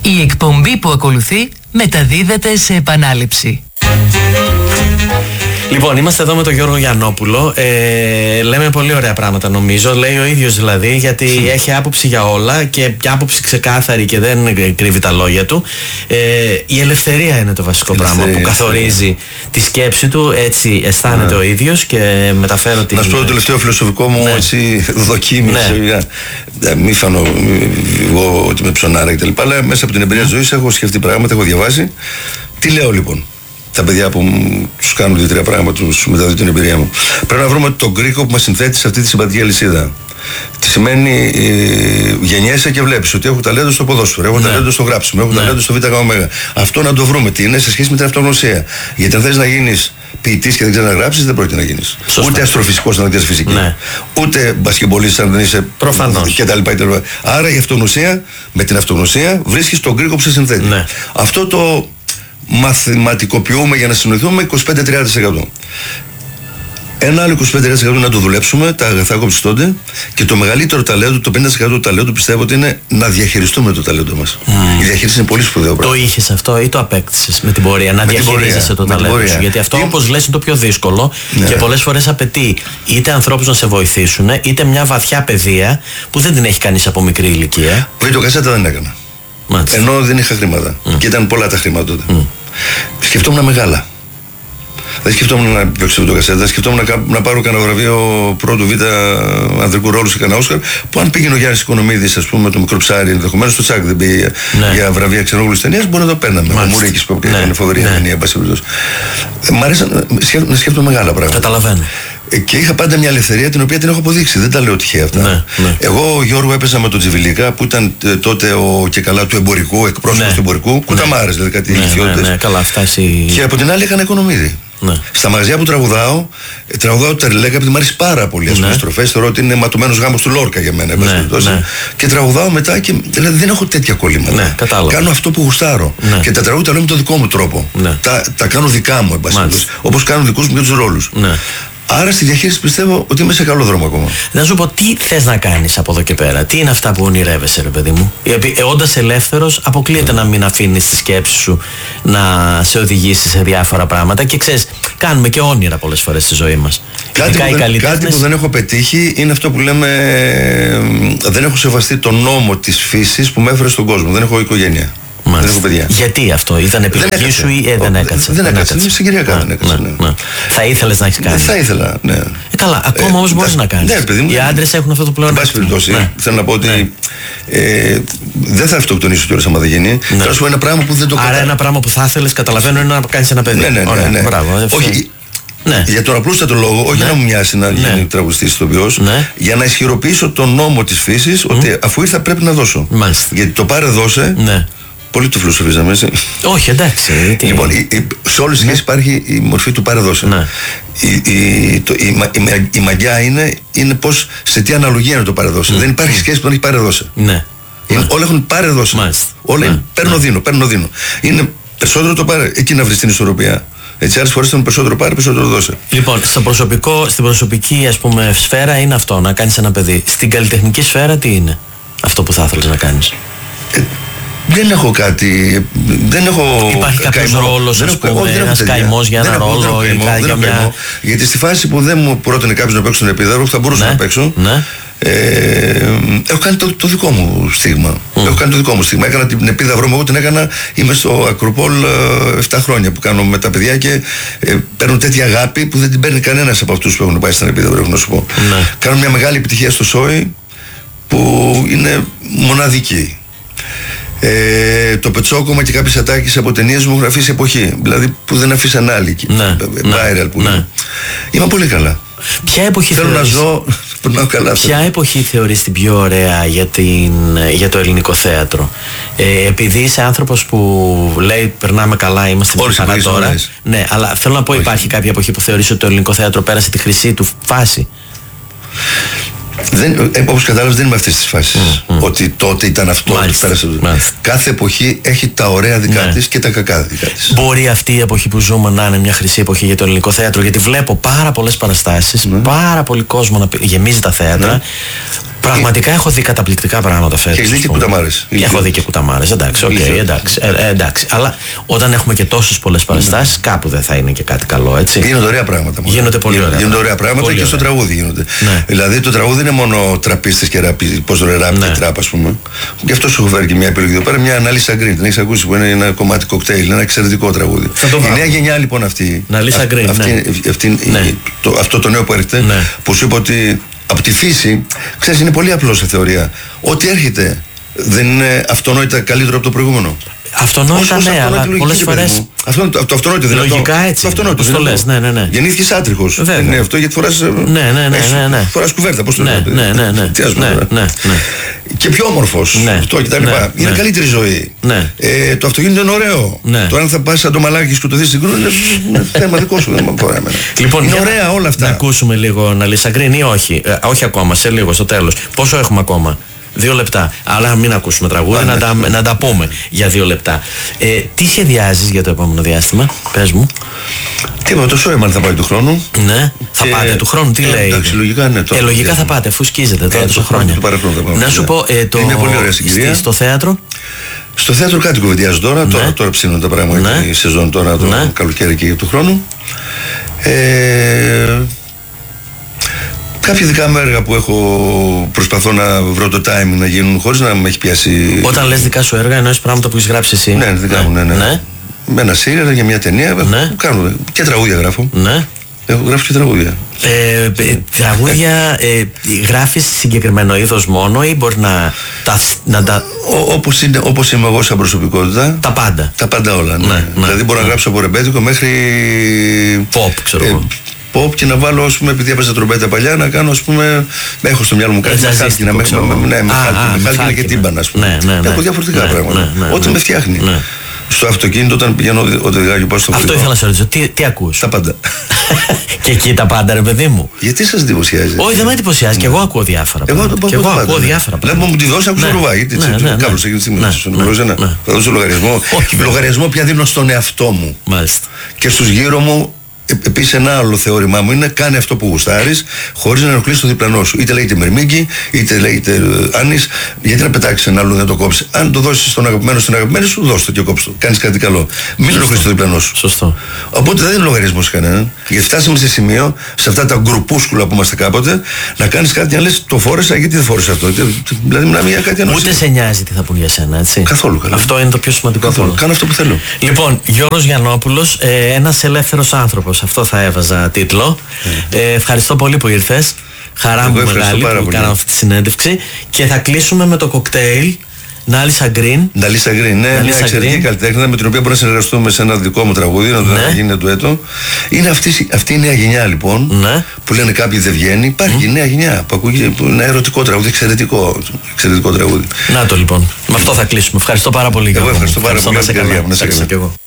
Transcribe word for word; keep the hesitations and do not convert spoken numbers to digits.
Η εκπομπή που ακολουθεί μεταδίδεται σε επανάληψη. Λοιπόν, είμαστε εδώ με τον Γιώργο Γιαννόπουλο. Ε, λέμε πολύ ωραία πράγματα, νομίζω. Λέει ο ίδιος δηλαδή, γιατί έχει άποψη για όλα και άποψη ξεκάθαρη και δεν κρύβει τα λόγια του. Ε, η ελευθερία είναι το βασικό πράγμα που καθορίζει τη σκέψη του. Έτσι αισθάνεται ναι. ο ίδιος και μεταφέρω την. Να σου πω το τελευταίο φιλοσοφικό μου ναι. έτσι, δοκίμηση. Ναι. Μη φανώ εγώ ότι με ψωνάρα κτλ. Αλλά μέσα από την εμπειρία της ζωής έχω σκεφτεί πράγματα, έχω διαβάσει. Τι λέω λοιπόν? Τα παιδιά που τους κάνουν δύο-τρία πράγματα, τους μεταδίδουν την εμπειρία μου. Πρέπει να βρούμε τον κρίκο που μας συνθέτει σε αυτή τη συμπαντική αλυσίδα. Τι σημαίνει ε, γεννιέσαι και βλέπεις ότι έχω ταλέντο στο ποδόσφαιρο, έχω ναι. ταλέντο στο γράψιμο, έχω ναι. ταλέντο στο ΒΓ. Αυτό να το βρούμε τι είναι σε σχέση με την αυτογνωσία. Γιατί αν θες να γίνεις ποιητής και δεν ξέρεις να γράψεις, δεν πρόκειται να γίνεις. Σωστά. Ούτε αστροφυσικός αν δεν ξέρεις φυσική. Ναι. Ούτε μπασκεμπολίστης αν δεν είσαι. Προφανώς. κτλ. Άρα η αυτογνωσία, με την αυτογνωσία βρίσκεις τον κρίκο που σε συνθέτει. Ναι. Αυτό το μαθηματικοποιούμε για να συνοηθούμε είκοσι πέντε με τριάντα τοις εκατό. Ένα άλλο είκοσι πέντε τοις εκατό να το δουλέψουμε, τα αγαθά κοψιστώνται, και το μεγαλύτερο ταλέντο, το πενήντα τοις εκατό του ταλέντου πιστεύω ότι είναι να διαχειριστούμε το ταλέντο μας. Mm. Η διαχείριση είναι πολύ σπουδαίο πράγμα. Το είχες αυτό ή το απέκτησες με την πορεία, να διαχειρίζεσαι το ταλέντο σου? Γιατί αυτό, όπως λες, είναι το πιο δύσκολο ναι. και πολλές φορές απαιτεί είτε ανθρώπους να σε βοηθήσουν, είτε μια βαθιά παιδεία που δεν την έχει κανείς από μικρή ηλικία. Βιντεοκασέτα δεν έκανα. Μάλιστα. Ενώ δεν είχα χρήματα. Mm. Και ήταν πολλά τα χρήματα τότε. Mm. Σκεφτόμουν μεγάλα. Δεν σκεφτόμουν να παίξω το κασέτα, σκεφτόμουν να, να πάρω κανένα βραβείο πρώτου β' ανδρικού ρόλου σε κανένα Όσκαρ. Που αν πήγαινε ο Γιάννης Οικονομίδης, ας πούμε, το μικρό ψάρι, ενδεχομένως το Τσάκ δεν πήγε ναι. για βραβεία ξενόγλωσης ταινίας, μπορεί να το παίρναμε. Ο Μουρίκης που έκανε ναι. φοβερή ταινία, ναι. Μ' αρέσει να σκέφτομαι μεγάλα πράγματα. Καταλαβαίνω. Και είχα πάντα μια ελευθερία την οποία την έχω αποδείξει. Δεν τα λέω τυχαία αυτά. Ναι, ναι. Εγώ, Γιώργο, έπαιζα με τον Τζιβιλίκα που ήταν τότε ο και καλά του εμπορικού, εκπρόσωπος ναι. του εμπορικού. Ναι. Κουταμάρες, δηλαδή κάτι ηλικιότητες. Ναι, ναι, ναι, καλά, φτάσει... Και από την άλλη είχαν Οικονομίδη. Ναι. Στα μαγαζιά που τραγουδάω, τραγουδάω τερλέκα επειδή μου αρέσει πάρα πολύ. Ας πούμε, ναι. στροφές, θεωρώ ότι είναι ματωμένος γάμος του Λόρκα για μένα. Ναι, ναι. Και τραγουδάω μετά και δηλαδή δεν έχω τέτοια κολλήματα. Ναι, κάνω αυτό που γουστάρω. Ναι. Και τα τραγούδια τα λέω με τον δικό μου τρόπο. Ναι. Τα, τα κάνω δικά μου, όπως κάνω δικούς μου και τους ρόλους. Ναι. Άρα στη διαχείριση πιστεύω ότι είμαι σε καλό δρόμο ακόμα. Να σου πω, τι θες να κάνεις από εδώ και πέρα, τι είναι αυτά που ονειρεύεσαι, ρε παιδί μου? Γιατί όντας ελεύθερος, αποκλείεται mm. να μην αφήνεις τη σκέψη σου να σε οδηγήσει σε διάφορα πράγματα. Και ξέρεις, κάνουμε και όνειρα πολλές φορές στη ζωή μας. Κάτι, που δεν, κάτι που δεν έχω πετύχει είναι αυτό που λέμε. Δεν έχω σεβαστεί τον νόμο της φύσης που με έφερε στον κόσμο. Δεν έχω οικογένεια. Δεν έχω παιδιά. Γιατί αυτό, ήταν επιλογή σου ή ε, δεν έκατσε? Δεν έκατσε. Είναι συγκυριακά δεν έκατσε. Ναι, ναι. Θα ήθελες να έχεις κάνει? Θα ήθελα, ναι. Ε, καλά, ακόμα ε, όμως μπορείς να κάνεις. Ναι, παιδί μου, οι άντρες έχουν αυτό το πλέον. Εν πάση περιπτώσει, ναι. θέλω να πω ότι ναι. ε, δεν θα αυτοκτονήσω κιόλας άμα δεν γίνει. Ναι. Θα σου πω ένα πράγμα που δεν το κατάλαβα. Άρα ένα πράγμα που θα ήθελες, καταλαβαίνω, είναι να κάνεις ένα παιδί. Ναι, ναι, ναι. ναι. Μπράβο, όχι. Ναι. Για τον απλούστατο λόγο, όχι ναι. να μου μοιάσει να γίνει ναι. τραγουδιστής ηθοποιός, ναι. για να ισχυροποιήσω τον νόμο της φύσης mm. ότι αφού ήρθα πρέπει να δώσω. Μάλιστα. Γιατί το πάρε δώσε. Ναι. Πολύ το φιλοσοφίζαμε, έτσι. Όχι, εντάξει. Τι... Λοιπόν, η, η, σε όλες τις σχέσεις ναι. υπάρχει η μορφή του πάρε δώσε. Ναι. Η, η, το, η, η, η μαγιά είναι, είναι πως σε τι αναλογία είναι το πάρε δώσε. Mm. Δεν υπάρχει σχέση που δεν έχει πάρε δώσε. Ναι. Είναι, όλα έχουν πάρε δώσε. Μάλιστα. Όλα είναι παίρνω δίνω, παίρνω δίνω. Είναι περισσότερο το πάρε, εκεί να βρεις την ισορροπία. Έτσι, άλλες φορές θέλουν περισσότερο πάρε, περισσότερο δώσε. Λοιπόν, στο προσωπικό, στην προσωπική ας πούμε σφαίρα είναι αυτό, να κάνεις ένα παιδί. Στην καλλιτεχνική σφαίρα τι είναι αυτό που θα ήθελες να κάνεις? Ε, Δεν έχω κάτι. Δεν έχω. Υπάρχει κάποιος ρόλος, ας πούμε, ένας καημός για ένα ρόλο ή κάτι για μια. Γιατί στη φάση που δεν μου πρότεινε κάποιος να παίξω τον επίδαυρο, θα μπορούσα να παίξω. Ε, έχω κάνει το, το δικό μου στίγμα. Mm. Έχω κάνει το δικό μου στίγμα. Έκανα την επίδαυρό μου, εγώ την έκανα. Είμαι στο Ακροπόλ επτά χρόνια που κάνω με τα παιδιά και ε, παίρνουν τέτοια αγάπη που δεν την παίρνει κανένας από αυτούς που έχουν πάει στην επίδαυρο, έχω να σου πω. Mm. Κάνω μια μεγάλη επιτυχία στο Σόι που είναι μοναδική. Ε, το πετσόκομα και κάποιες ατάκες από ταινίες μου έχουν αφήσει εποχή. Δηλαδή που δεν αφήσαν άλλοι. Ναι, viral που ναι. Είμαι πολύ καλά. Ποια εποχή Θέλω θεωρείς, να ζω, περνάω καλά. Ποια εποχή θεωρείς την πιο ωραία για, την, για το ελληνικό θέατρο? Ε, επειδή είσαι άνθρωπος που λέει περνάμε καλά, είμαστε καλά τώρα. Ναι, αλλά θέλω να πω, όχι. Υπάρχει κάποια εποχή που θεωρείς ότι το ελληνικό θέατρο πέρασε τη χρυσή του φάση? Δεν, όπως κατάλαβες, δεν είμαι αυτής της φάσης. Mm, mm. Ότι τότε ήταν αυτό. Μάλιστα, πέρασε. Μάλιστα. Κάθε εποχή έχει τα ωραία δικά ναι. της και τα κακά δικά της. Μπορεί αυτή η εποχή που ζούμε να είναι μια χρυσή εποχή για το ελληνικό θέατρο? Γιατί βλέπω πάρα πολλές παραστάσεις, ναι. πάρα πολύ κόσμο να γεμίζει τα θέατρα. Ναι. Πραγματικά έχω δει καταπληκτικά πράγματα φέτος. Και έχεις δει και κουταμάρες. Έχω δει και κουταμάρες, εντάξει, οκ, okay, εντάξει, ε, εντάξει. Αλλά όταν έχουμε και τόσες πολλές παραστάσεις, mm. κάπου δεν θα είναι και κάτι καλό, έτσι. Γίνονται ωραία πράγματα. Μόνο. Γίνονται πολύ ωραία. Γίνονται ωραία πράγματα πολύ και ωραία. Στο τραγούδι γίνονται. Ναι. Δηλαδή το τραγούδι είναι μόνο τραπίστες και ραπ, πώς το ραπ και τραπ, ας πούμε. Γι' αυτό σου έχω φέρει και μια επιλογή εδώ πέρα, μια ανάλυση Green. Την έχεις ακούσει που είναι ένα κομμάτι κοκτέιλ, ένα εξαιρετικό τραγούδι. Η νέα γενιά λοιπόν αυτή. Αυτό το νέο που έρχεται, που σου είπα ότι. Από τη φύση, ξέρεις, είναι πολύ απλό σε θεωρία. Ό,τι έρχεται δεν είναι αυτονόητα καλύτερο από το προηγούμενο. Αυτονόητα, ναι, αλλά πολλές φορές. Αυτό, το αυτονόητο δεν είναι. Λογικά έτσι. Το αυτονόητο το λες, ναι, ναι, ναι. Γεννήθηκες άτριχος. Δεν είναι αυτό γιατί φοράς. Ναι, ναι, ναι, ναι, ναι. Φοράς κουβέρτα, πώς το λέμε. Ναι, ναι, ναι. Τι ας πούμε. Ναι, ναι. Και πιο όμορφος. Ναι. Αυτό και τα λοιπά. Ναι, είναι ναι. καλύτερη ζωή. Ναι. Ε, το αυτοκίνητο είναι ωραίο. Ναι. Το αν θα πας σαν το μαλάκι και σκοτωθείς στην κρού είναι θέμα δικό σου. Δεν με αφορά εμένα. Λοιπόν, είναι ωραία όλα αυτά. Να ακούσουμε λίγο να λύσει Green ή όχι. Ε, όχι ακόμα, σε λίγο, στο τέλος. Πόσο έχουμε ακόμα? Δύο λεπτά. Αλλά μην ακούσουμε τραγούδι, να, τα, να τα πούμε για δύο λεπτά. Ε, τι σχεδιάζεις για το επόμενο διάστημα, πες μου. Τι είπαμε, το Σόιμαν θα πάει του χρόνου. Ναι, θα και... πάτε του χρόνου, τι ε, λέει. Εντάξει, λογικά ναι. Ε, λογικά θα πάτε, αφού σκίζετε τώρα τόσο χρόνια. Να σου πω, ε, το... είναι πολύ ωραία συγκυρία. Στο θέατρο. Στο θέατρο κάτι κουβεντιάζω τώρα. Ναι. Τώρα, τώρα ψήνουν τα πράγματα. Ναι. Η σεζόν τώρα, το ναι. καλοκαίρι και του χρόνου. Ε... Κάποια δικά μου έργα που έχω προσπαθώ να βρω το timing να γίνουν χωρίς να με έχει πιάσει. Όταν λες δικά σου έργα, εννοείς πράγματα που έχεις γράψει εσύ. Ναι, δικά ναι. μου, ναι, ναι. ναι. Με ένα σύριαλ για μια ταινία. Ναι. Κάνω και τραγούδια γράφω. Ναι. Έχω γράψει και τραγούδια. Ε, ε, τραγούδια ε, γράφεις συγκεκριμένο είδος μόνο ή μπορεί να τα... Να τα... Ο, όπως, είναι, όπως είμαι εγώ σαν προσωπικότητα. Τα πάντα. Τα πάντα όλα. Ναι. Ναι, δηλαδή ναι, μπορώ ναι. να γράψω από ρεμπέτικο μέχρι. Pop, ξέρω εγώ. Ε, pop και να βάλω, ας πούμε, επειδή έπαιζα τρομπέτα παλιά, να κάνω, ας πούμε, έχω στο μυαλό μου κάτι με χάλκινα, με χάλκινα και τύμπανα, ας πούμε. Ναι, ναι, ναι. Έχω διαφορετικά ναι, πράγματα. Ναι, ναι, ό,τι ναι, με φτιάχνει. Ναι. Στο αυτοκίνητο, όταν πηγαίνω οδηγάω πάω στο αυτό ήθελα να σε ρωτήσω. Τι, τι ακούς? Τα πάντα. Και εκεί τα πάντα, ρε παιδί μου. Γιατί σας εντυπωσιάζει? Όχι, δεν με εντυπωσιάζει. Και εγώ ακούω διάφορα. Εγώ το και εγώ ακούω διάφορα. Λέμε μου τη δώσει, άκουσα ρουβάκι. Κάπου σε εκείνη τη στιγμή. Θα δώσω λογαριασμό. Λογαριασμό πια δίνω στον εαυτό μου. Μάλιστα. Και στους γύρω μου. Επίσης, ένα άλλο θεώρημά μου είναι κάνε αυτό που γουστάρεις χωρίς να ενοχλείς το διπλανό σου. Είτε λέγεται Μερμήγκη, είτε λέγεται Άννης, γιατί να πετάξεις ένα άλλο να το κόψεις. Αν το δώσεις στον αγαπημένο στην αγαπημένη σου, δώσ' το και κόψ' το. Κάνεις κάτι καλό. Μην ενοχλείς το διπλανό σου. Σωστό. Οπότε δεν είναι λογαριασμός κανέναν. Γιατί φτάσαμε σε σημείο, σε αυτά τα γκρουπούσκουλα που είμαστε κάποτε, να κάνεις κάτι να λες το φόρεσα, γιατί δεν φόρεσα αυτό. Δηλαδή, μιλάμε για κάτι ανώση. Ούτε σε νοιάζει τι θα πούν για σένα, έτσι. Καθόλου καλά. Αυτό είναι το πιο σημαντικό. Καθόλου. Κάνω αυτό που θέλω. Λοιπόν, Γιώργος Γιαννόπουλος, ε, ένας ελεύθερος άνθρωπος. Αυτό θα έβαζα τίτλο. Mm. Ε, ευχαριστώ πολύ που ήρθες. Χαρά μου μεγάλη που κάναμε αυτή τη συνέντευξη. Και θα κλείσουμε με το κοκτέιλ Νάλισσα Green. Νάλισσα Green, ναι, μια εξαιρετική καλλιτέχνη με την οποία μπορούμε να συνεργαστούμε σε ένα δικό μου τραγούδι, να το ναι. γίνει ντουέτο. Είναι αυτή, αυτή η νέα γενιά λοιπόν, ναι. που λένε κάποιοι δεν βγαίνει. Υπάρχει mm. η νέα γενιά που ακούγεται που είναι ένα ερωτικό τραγούδι, εξαιρετικό, εξαιρετικό τραγούδι. Να το λοιπόν. Με αυτό θα κλείσουμε. Ευχαριστώ πάρα πολύ. Εγώ ευχαριστώ πάρα πολύ. Να σε καλά.